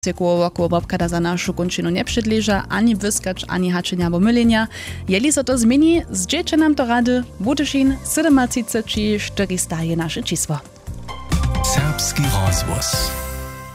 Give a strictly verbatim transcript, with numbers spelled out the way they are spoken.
Koło wokół obkada za našu končinu nie předleža, ani vyskacz, ani hačenja bo mylenia. Jeli se to zmieni, zdjęcie nam to rady, Budyšin siedemdziesiąt czterysta je nasze čísło. Serbski rozhłos.